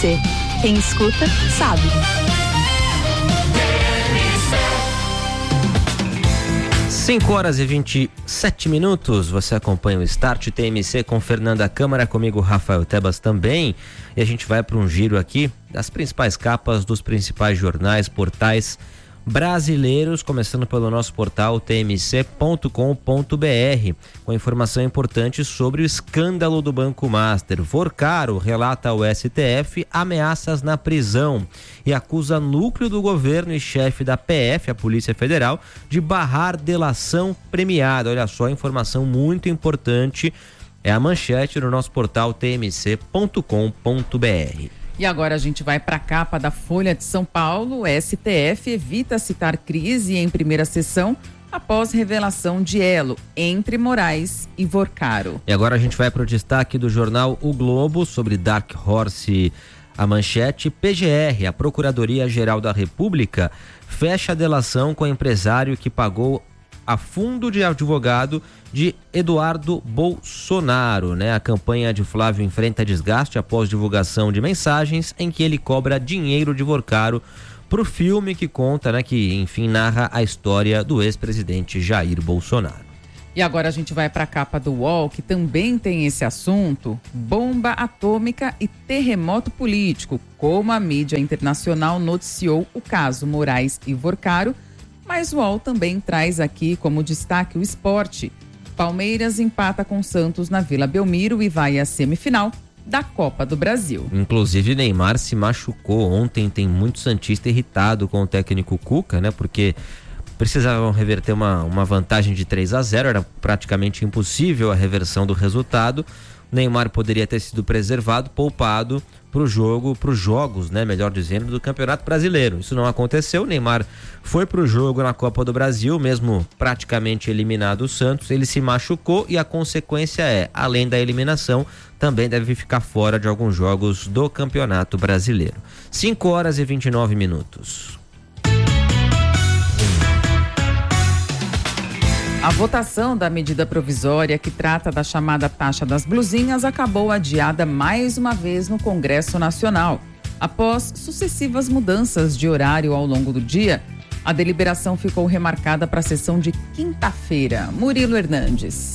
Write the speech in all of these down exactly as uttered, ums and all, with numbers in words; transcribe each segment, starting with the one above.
C. Quem escuta, sabe. cinco horas e vinte e sete minutos, você acompanha o Start T M C com Fernanda Câmara, comigo Rafael Tebas também, e a gente vai para um giro aqui das principais capas dos principais jornais, portais brasileiros, começando pelo nosso portal t m c ponto com ponto b r, com informação importante sobre o escândalo do Banco Master. Vorcaro relata ao S T F ameaças na prisão e acusa núcleo do governo e chefe da P F, a Polícia Federal, de barrar delação premiada. Olha só, informação muito importante, é a manchete no nosso portal t m c ponto com ponto b r. E agora a gente vai para a capa da Folha de São Paulo. O S T F evita citar crise em primeira sessão após revelação de elo entre Moraes e Vorcaro. E agora a gente vai para o destaque do jornal O Globo sobre Dark Horse. A manchete: P G R, a Procuradoria-Geral da República, fecha a delação com o empresário que pagou a fundo de advogado de Eduardo Bolsonaro, né? A campanha de Flávio enfrenta desgaste após divulgação de mensagens em que ele cobra dinheiro de Vorcaro pro filme que conta, né, que enfim narra a história do ex-presidente Jair Bolsonaro. E agora a gente vai para a capa do U O L, que também tem esse assunto: bomba atômica e terremoto político. Como a mídia internacional noticiou o caso Moraes e Vorcaro, mas o U O L também traz aqui como destaque o esporte. Palmeiras empata com Santos na Vila Belmiro e vai à semifinal da Copa do Brasil. Inclusive Neymar se machucou ontem, tem muito santista irritado com o técnico Cuca, né? Porque precisavam reverter uma, uma vantagem de três a zero, era praticamente impossível a reversão do resultado. Neymar poderia ter sido preservado, poupado para o jogo, para os jogos, né, melhor dizendo, do Campeonato Brasileiro. Isso não aconteceu. Neymar foi para o jogo na Copa do Brasil, mesmo praticamente eliminado o Santos. Ele se machucou e a consequência é, além da eliminação, também deve ficar fora de alguns jogos do Campeonato Brasileiro. cinco horas e vinte e nove minutos. A votação da medida provisória que trata da chamada taxa das blusinhas acabou adiada mais uma vez no Congresso Nacional. Após sucessivas mudanças de horário ao longo do dia, a deliberação ficou remarcada para a sessão de quinta-feira. Murilo Hernandes.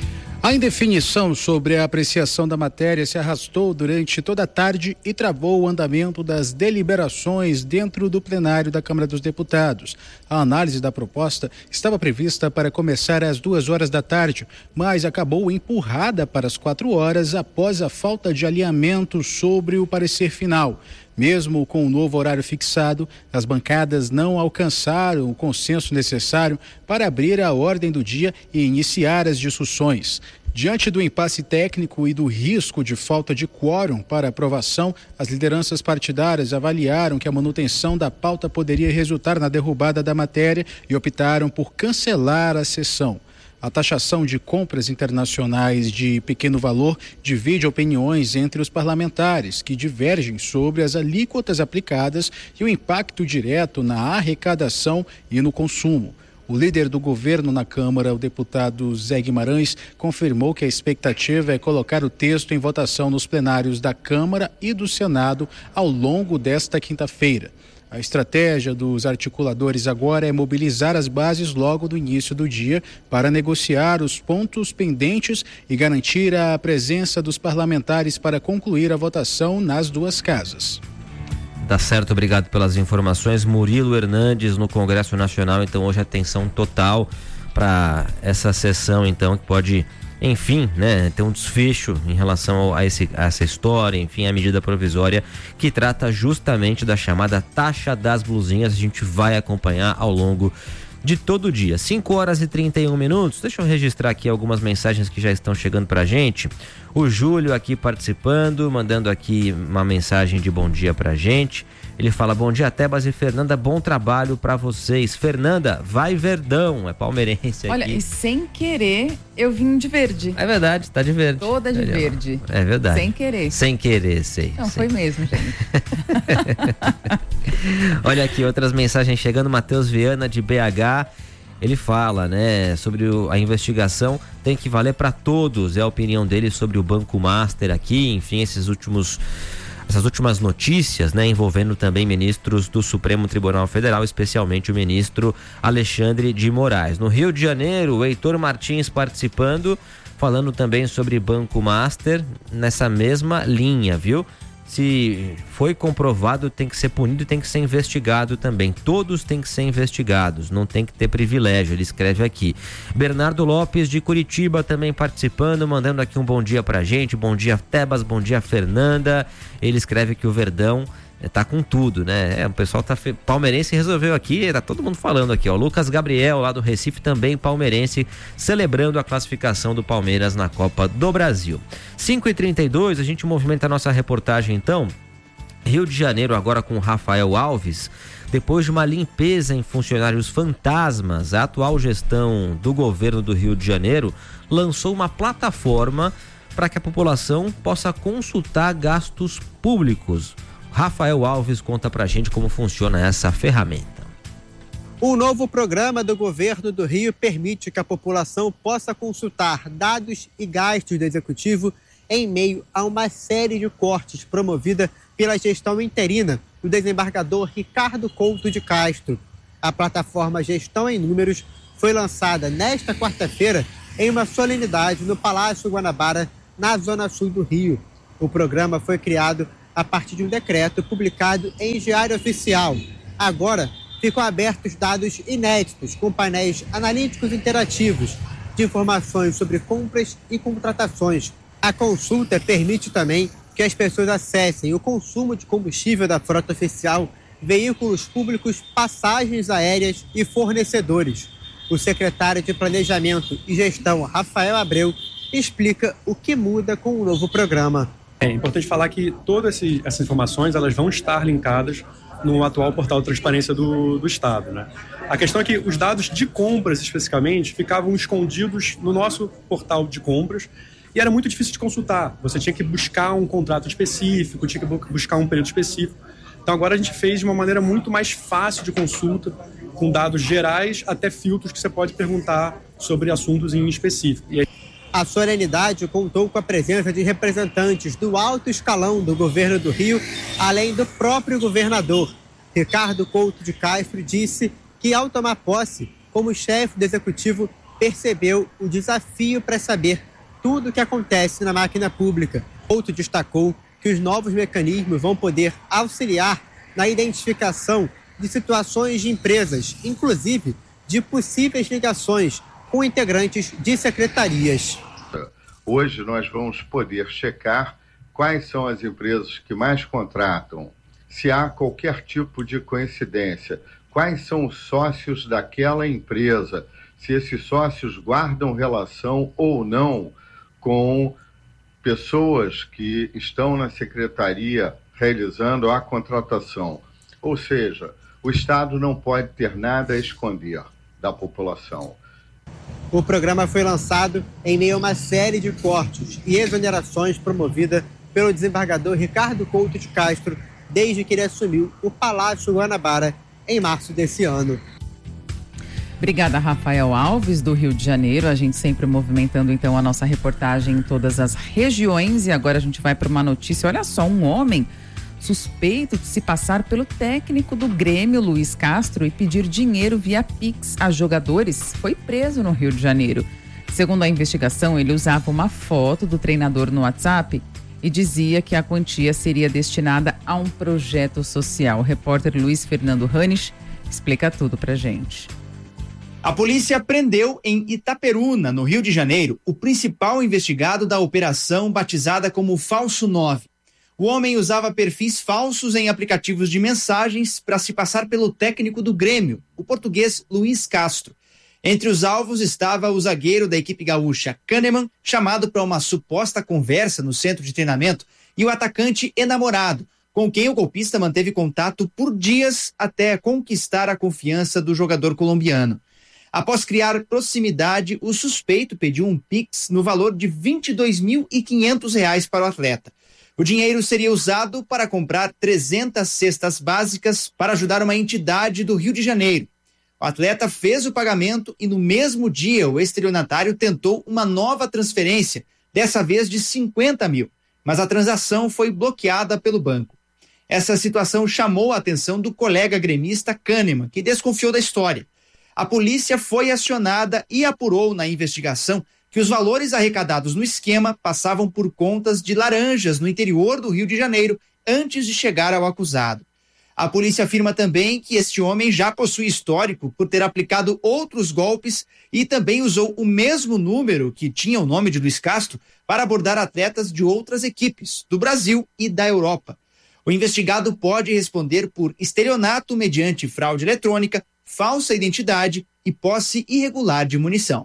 A indefinição sobre a apreciação da matéria se arrastou durante toda a tarde e travou o andamento das deliberações dentro do plenário da Câmara dos Deputados. A análise da proposta estava prevista para começar às duas horas da tarde, mas acabou empurrada para as quatro horas após a falta de alinhamento sobre o parecer final. Mesmo com o novo horário fixado, as bancadas não alcançaram o consenso necessário para abrir a ordem do dia e iniciar as discussões. Diante do impasse técnico e do risco de falta de quórum para aprovação, as lideranças partidárias avaliaram que a manutenção da pauta poderia resultar na derrubada da matéria e optaram por cancelar a sessão. A taxação de compras internacionais de pequeno valor divide opiniões entre os parlamentares, que divergem sobre as alíquotas aplicadas e o impacto direto na arrecadação e no consumo. O líder do governo na Câmara, o deputado Zé Guimarães, confirmou que a expectativa é colocar o texto em votação nos plenários da Câmara e do Senado ao longo desta quinta-feira. A estratégia dos articuladores agora é mobilizar as bases logo do início do dia para negociar os pontos pendentes e garantir a presença dos parlamentares para concluir a votação nas duas casas. Tá certo, obrigado pelas informações. Murilo Hernandes no Congresso Nacional, então hoje atenção total para essa sessão, então, que pode, enfim, né, ter um desfecho em relação a, esse, a essa história, enfim, a medida provisória que trata justamente da chamada taxa das blusinhas. A gente vai acompanhar ao longo de todo o dia. cinco horas e trinta e um minutos. Deixa eu registrar aqui algumas mensagens que já estão chegando pra gente. O Júlio aqui participando, mandando aqui uma mensagem de bom dia pra gente. Ele fala: bom dia, Tebas e Fernanda, bom trabalho pra vocês. Fernanda, vai Verdão, é palmeirense aqui. Olha, e sem querer, eu vim de verde. É verdade, tá de verde. Toda de verde. É verdade. Sem querer. Sem querer, sei. Não, sei. foi mesmo, gente. Olha aqui, outras mensagens chegando. Matheus Viana, de B H, ele fala, né, sobre o, a investigação tem que valer para todos, é a opinião dele sobre o Banco Master aqui, enfim, esses últimos essas últimas notícias, né, envolvendo também ministros do Supremo Tribunal Federal, especialmente o ministro Alexandre de Moraes. No Rio de Janeiro, o Heitor Martins participando, falando também sobre Banco Master, nessa mesma linha, viu? Se foi comprovado, tem que ser punido e tem que ser investigado também. Todos têm que ser investigados, não tem que ter privilégio, ele escreve aqui. Bernardo Lopes de Curitiba também participando, mandando aqui um bom dia pra gente. Bom dia, Tebas, bom dia, Fernanda. Ele escreve que o Verdão tá com tudo, né? É, o pessoal tá fe... palmeirense resolveu aqui, tá todo mundo falando aqui, ó. Lucas Gabriel, lá do Recife, também palmeirense, celebrando a classificação do Palmeiras na Copa do Brasil. cinco e trinta e dois, a gente movimenta a nossa reportagem então. Rio de Janeiro agora com Rafael Alves. Depois de uma limpeza em funcionários fantasmas, a atual gestão do governo do Rio de Janeiro lançou uma plataforma para que a população possa consultar gastos públicos. Rafael Alves conta pra gente como funciona essa ferramenta. O novo programa do governo do Rio permite que a população possa consultar dados e gastos do executivo em meio a uma série de cortes promovida pela gestão interina do desembargador Ricardo Couto de Castro. A plataforma Gestão em Números foi lançada nesta quarta-feira em uma solenidade no Palácio Guanabara, na zona sul do Rio. O programa foi criado a partir de um decreto publicado em Diário Oficial. Agora, ficam abertos dados inéditos com painéis analíticos interativos de informações sobre compras e contratações. A consulta permite também que as pessoas acessem o consumo de combustível da frota oficial, veículos públicos, passagens aéreas e fornecedores. O secretário de Planejamento e Gestão, Rafael Abreu, explica o que muda com o novo programa. É importante falar que todas essas informações elas vão estar linkadas no atual portal de transparência do, do Estado, né? A questão é que os dados de compras, especificamente, ficavam escondidos no nosso portal de compras e era muito difícil de consultar. Você tinha que buscar um contrato específico, tinha que buscar um período específico. Então agora a gente fez de uma maneira muito mais fácil de consulta, com dados gerais até filtros que você pode perguntar sobre assuntos em específico. E aí... A solenidade contou com a presença de representantes do alto escalão do governo do Rio, além do próprio governador. Ricardo Couto de Castro disse que, ao tomar posse, como chefe do executivo, percebeu o desafio para saber tudo o que acontece na máquina pública. Couto destacou que os novos mecanismos vão poder auxiliar na identificação de situações de empresas, inclusive de possíveis ligações com integrantes de secretarias. Hoje nós vamos poder checar quais são as empresas que mais contratam, se há qualquer tipo de coincidência, quais são os sócios daquela empresa, se esses sócios guardam relação ou não com pessoas que estão na secretaria realizando a contratação. Ou seja, o Estado não pode ter nada a esconder da população. O programa foi lançado em meio a uma série de cortes e exonerações promovida pelo desembargador Ricardo Couto de Castro desde que ele assumiu o Palácio Guanabara em março desse ano. Obrigada, Rafael Alves, do Rio de Janeiro. A gente sempre movimentando, então, a nossa reportagem em todas as regiões. E agora a gente vai para uma notícia. Olha só, um homem suspeito de se passar pelo técnico do Grêmio, Luiz Castro, e pedir dinheiro via Pix a jogadores, foi preso no Rio de Janeiro. Segundo a investigação, ele usava uma foto do treinador no WhatsApp e dizia que a quantia seria destinada a um projeto social. O repórter Luiz Fernando Ranisch explica tudo pra gente. A polícia prendeu em Itaperuna, no Rio de Janeiro, o principal investigado da operação batizada como Falso nove. O homem usava perfis falsos em aplicativos de mensagens para se passar pelo técnico do Grêmio, o português Luiz Castro. Entre os alvos estava o zagueiro da equipe gaúcha Kahneman, chamado para uma suposta conversa no centro de treinamento, e o atacante Enamorado, com quem o golpista manteve contato por dias até conquistar a confiança do jogador colombiano. Após criar proximidade, o suspeito pediu um Pix no valor de vinte e dois mil e quinhentos reais para o atleta. O dinheiro seria usado para comprar trezentas cestas básicas para ajudar uma entidade do Rio de Janeiro. O atleta fez o pagamento e no mesmo dia o estelionatário tentou uma nova transferência, dessa vez de cinquenta mil. mas a transação foi bloqueada pelo banco. Essa situação chamou a atenção do colega gremista Kahneman, que desconfiou da história. A polícia foi acionada e apurou na investigação que os valores arrecadados no esquema passavam por contas de laranjas no interior do Rio de Janeiro antes de chegar ao acusado. A polícia afirma também que este homem já possui histórico por ter aplicado outros golpes e também usou o mesmo número que tinha o nome de Luiz Castro para abordar atletas de outras equipes, do Brasil e da Europa. O investigado pode responder por estelionato mediante fraude eletrônica, falsa identidade e posse irregular de munição.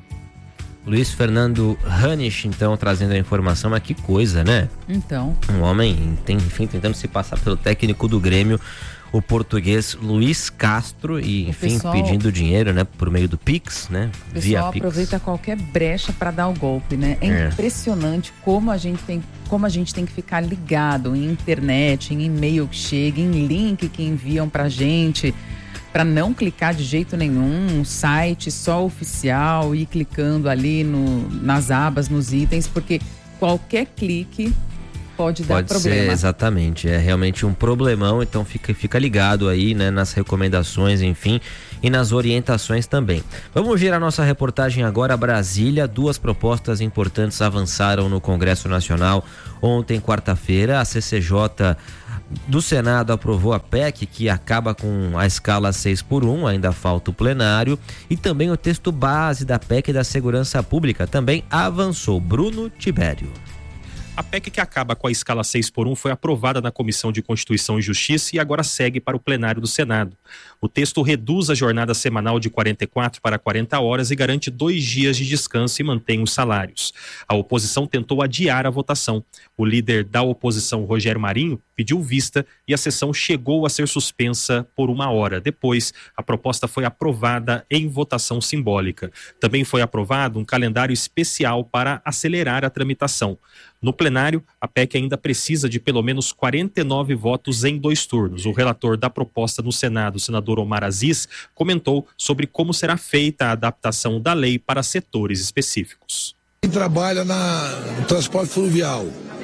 Luiz Fernando Hanisch, então, trazendo a informação, mas que coisa, né? Então. Um homem, tem, enfim, tentando se passar pelo técnico do Grêmio, o português Luiz Castro, e, enfim, pessoal, pedindo dinheiro, né, por meio do Pix, né? O pessoal via aproveita Pix. Qualquer brecha para dar o golpe, né? É, é impressionante como a gente tem, como a gente tem que ficar ligado em internet, em e-mail que chega, em link que enviam pra gente, para não clicar de jeito nenhum, um site só oficial, e clicando ali no, nas abas, nos itens, porque qualquer clique pode dar pode problema. Ser, exatamente, é realmente um problemão, então fica, fica ligado aí, né, nas recomendações, enfim, e nas orientações também. Vamos girar nossa reportagem agora a Brasília. Duas propostas importantes avançaram no Congresso Nacional ontem, quarta-feira. A C C J do Senado aprovou a P E C, que acaba com a escala seis por um, ainda falta o plenário, e também o texto base da P E C da Segurança Pública também avançou. Bruno Tibério. A P E C que acaba com a escala seis por um foi aprovada na Comissão de Constituição e Justiça e agora segue para o plenário do Senado. O texto reduz a jornada semanal de quarenta e quatro para quarenta horas e garante dois dias de descanso e mantém os salários. A oposição tentou adiar a votação. O líder da oposição, Rogério Marinho, pediu vista e a sessão chegou a ser suspensa por uma hora. Depois, a proposta foi aprovada em votação simbólica. Também foi aprovado um calendário especial para acelerar a tramitação. No plenário, a P E C ainda precisa de pelo menos quarenta e nove votos em dois turnos. O relator da proposta no Senado, o senador Omar Aziz, comentou sobre como será feita a adaptação da lei para setores específicos. Quem trabalha na, no transporte fluvial,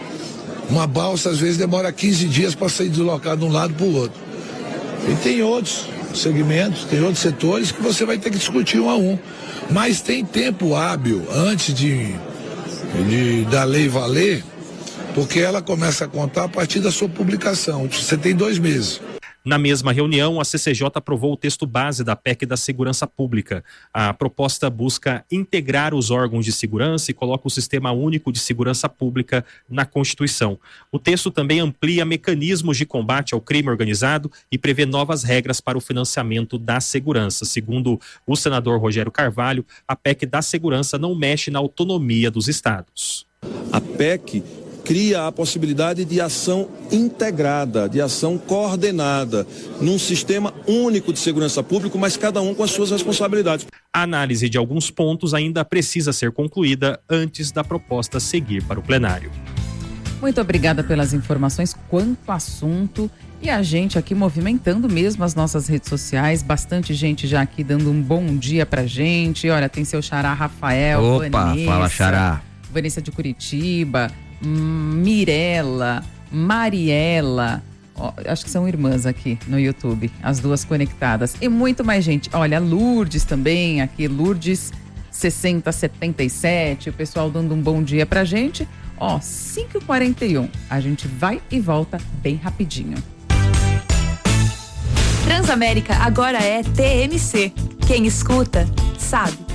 uma balsa às vezes demora quinze dias para ser deslocada de um lado para o outro. E tem outros segmentos, tem outros setores que você vai ter que discutir um a um. Mas tem tempo hábil antes de... De, da lei valer, porque ela começa a contar a partir da sua publicação. Você tem dois meses. Na mesma reunião, a C C J aprovou o texto base da P E C da Segurança Pública. A proposta busca integrar os órgãos de segurança e coloca o Sistema Único de Segurança Pública na Constituição. O texto também amplia mecanismos de combate ao crime organizado e prevê novas regras para o financiamento da segurança. Segundo o senador Rogério Carvalho, a P E C da Segurança não mexe na autonomia dos estados. A P E C cria a possibilidade de ação integrada, de ação coordenada, num sistema único de segurança pública, mas cada um com as suas responsabilidades. A análise de alguns pontos ainda precisa ser concluída antes da proposta seguir para o plenário. Muito obrigada pelas informações, quanto assunto, e a gente aqui movimentando mesmo as nossas redes sociais, bastante gente já aqui dando um bom dia pra gente. Olha, tem seu xará Rafael, Opa, Vanessa, fala xará. Vanessa de Curitiba, Mirella, Mariela, ó, acho que são irmãs aqui no YouTube, as duas conectadas, e muito mais gente. Olha, Lourdes também aqui, Lourdes sessenta setenta e sete, o pessoal dando um bom dia pra gente. Ó, cinco e quarenta e um, a gente vai e volta bem rapidinho. Transamérica agora é T M C. Quem escuta, sabe.